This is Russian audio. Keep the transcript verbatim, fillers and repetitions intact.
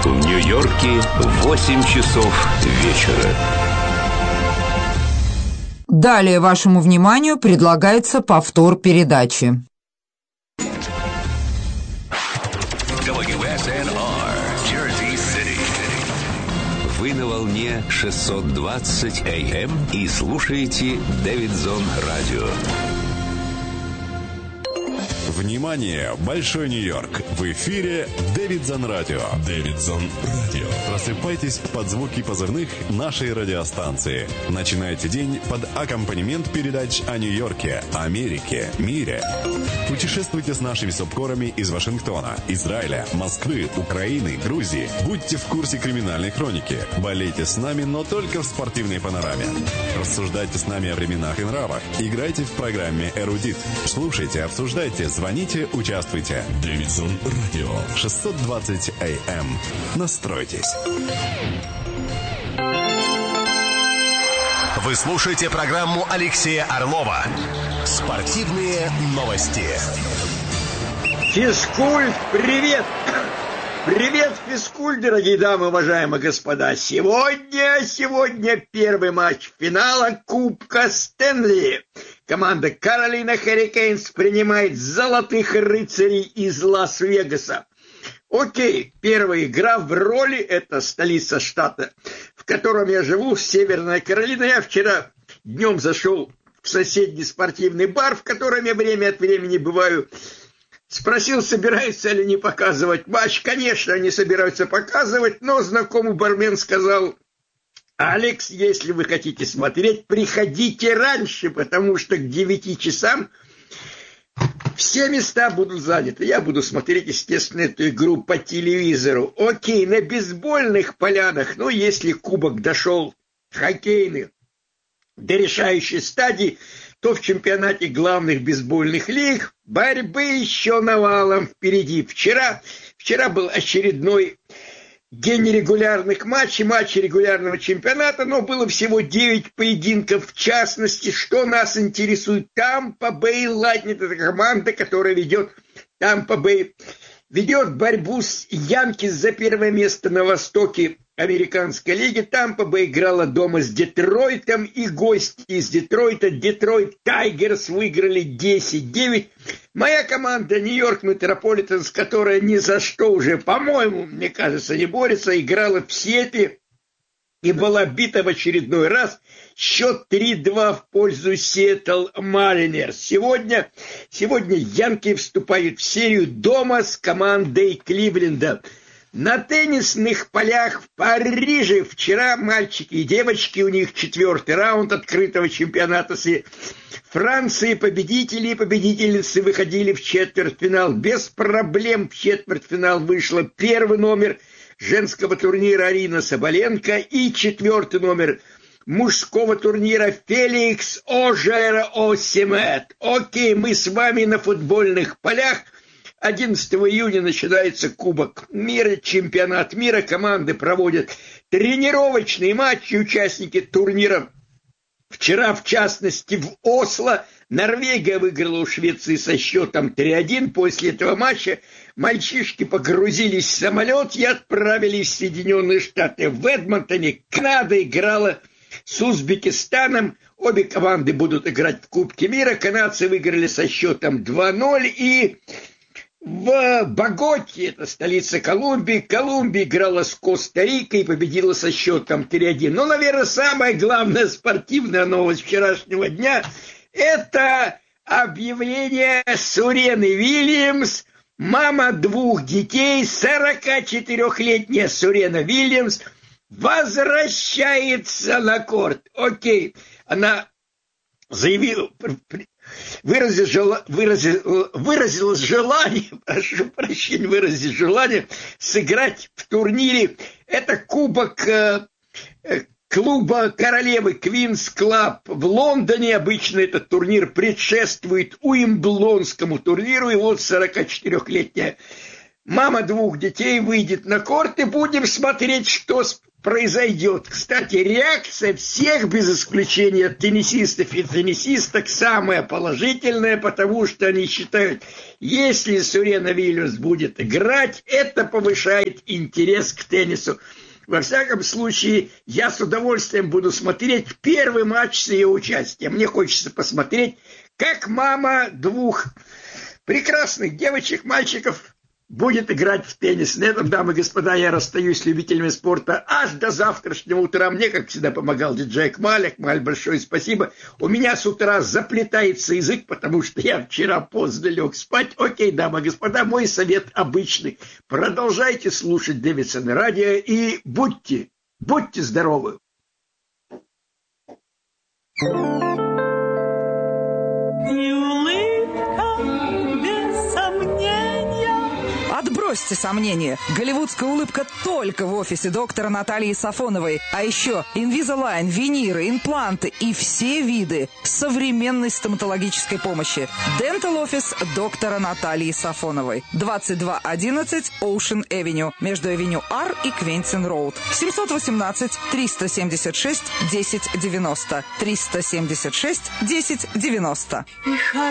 В Нью-Йорке восемь часов вечера. Далее вашему вниманию предлагается повтор передачи. дабл ю эс эн ар, Jersey City. Вы на волне шестьсот двадцать эй эм и слушаете Дэвидсон Радио. Внимание, Большой Нью-Йорк! В эфире Дэвидсон Радио. Дэвидсон Радио. Просыпайтесь под звуки позывных нашей радиостанции. Начинайте день под аккомпанемент передач о Нью-Йорке, Америке, мире. Путешествуйте с нашими субкорами из Вашингтона, Израиля, Москвы, Украины, Грузии. Будьте в курсе криминальной хроники. Болейте с нами, но только в спортивной панораме. Рассуждайте с нами о временах и нравах. Играйте в программе «Эрудит». Слушайте, обсуждайте, звоните, участвуйте. Дэвидсон Радио. шестьсот двадцать эй эм. Настройтесь. Вы слушаете программу Алексея Орлова «Спортивные новости». Физкульт, привет! Привет, физкульт, дорогие дамы, уважаемые господа! Сегодня, сегодня первый матч финала Кубка Стэнли. Команда Каролина Хуррикейнс принимает золотых рыцарей из Лас-Вегаса. Окей, первая игра в роли, это столица штата, в котором я живу, Северная Каролина. Я вчера днем зашел в соседний спортивный бар, в котором я время от времени бываю. Спросил, собираются ли они показывать матч. Конечно, они собираются показывать, но знакомый бармен сказал: Алекс, если вы хотите смотреть, приходите раньше, потому что к девяти часам все места будут заняты. Я буду смотреть, естественно, эту игру по телевизору. Окей, на бейсбольных полянах, ну, если кубок дошел хоккейный до решающей стадии, то в чемпионате главных бейсбольных лиг борьбы еще навалом впереди. Вчера, вчера был очередной день регулярных матчей, матчей регулярного чемпионата, но было всего девять поединков. В частности, что нас интересует, Тампа Бэй Лайтнинг, это команда, которая ведет Тампа Бэй, ведет борьбу с Янкис за первое место на востоке американской лиги. Тампа Бэй играла дома с Детройтом, и гости из Детройта, Детройт Тайгерс, выиграли десять девять. Моя команда Нью-Йорк Метрополитенс, которая ни за что уже, по-моему, мне кажется, не борется, играла в Сиэтле и была бита в очередной раз. Счет три-два в пользу Сиэтл Маринерс. Сегодня, сегодня Янки вступают в серию дома с командой Кливленда. На теннисных полях в Париже вчера мальчики и девочки, у них четвертый раунд открытого чемпионата Франции, победители и победительницы выходили в четвертьфинал. Без проблем в четвертьфинал вышла первый номер женского турнира Арина Соболенко и четвертый номер мужского турнира Феликс Ожер-Осимет. Окей, мы с вами на футбольных полях. одиннадцатого июня начинается Кубок мира, чемпионат мира. Команды проводят тренировочные матчи, участники турнира. Вчера, в частности, в Осло Норвегия выиграла у Швеции со счетом три-один. После этого матча мальчишки погрузились в самолет и отправились в Соединенные Штаты. В Эдмонтоне Канада играла с Узбекистаном. Обе команды будут играть в Кубке мира. Канадцы выиграли со счетом два-ноль. И в Боготе, это столица Колумбии, Колумбия играла с Коста-Рикой и победила со счетом три-один. Но, наверное, самая главная спортивная новость вчерашнего дня – это объявление Сурены Вильямс, мама двух детей, сорокачетырехлетняя Сурена Вильямс, возвращается на корт. Окей, она заявила, выразила, выразила, выразила желание, прошу прощения, выразила желание сыграть в турнире. Это кубок э, клуба королевы Queen's Club в Лондоне. Обычно этот турнир предшествует Уимблдонскому турниру. И вот сорокачетырехлетняя мама двух детей выйдет на корт, и будем смотреть, что произойдет. Кстати, реакция всех без исключения теннисистов и теннисисток самая положительная, потому что они считают, если Серена Вильямс будет играть, это повышает интерес к теннису. Во всяком случае, я с удовольствием буду смотреть первый матч с ее участием. Мне хочется посмотреть, как мама двух прекрасных девочек, мальчиков будет играть в теннис. На этом, дамы и господа, я расстаюсь с любителями спорта аж до завтрашнего утра. Мне, как всегда, помогал диджей Акмаль. Акмаль, большое спасибо. У меня с утра заплетается язык, потому что я вчера поздно лег спать. Окей, дамы и господа, мой совет обычный. Продолжайте слушать Дэвидсон радио и будьте, будьте здоровы. Отбросьте сомнения. Голливудская улыбка только в офисе доктора Натальи Сафоновой. А еще Invisalign, виниры, импланты и все виды современной стоматологической помощи. Dental Office доктора Натальи Сафоновой. двадцать два одиннадцать Ocean Avenue. Между Авеню Ар и Квентин Роуд. семьсот восемнадцать триста семьдесят шесть десять девяносто. триста семьдесят шесть десять девяносто.